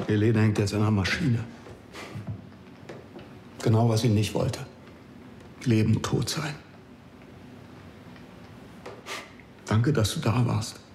Helene hängt jetzt an einer Maschine. Genau, was sie nicht wollte. Leben, tot sein. Danke, dass du da warst.